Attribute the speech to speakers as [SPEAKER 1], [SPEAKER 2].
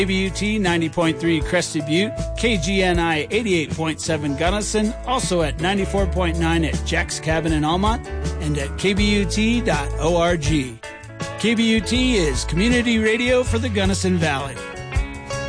[SPEAKER 1] KBUT 90.3 Crested Butte, KGNI 88.7 Gunnison, also at 94.9 at Jack's Cabin in Almont, and at kbut.org. KBUT is community radio for the Gunnison Valley.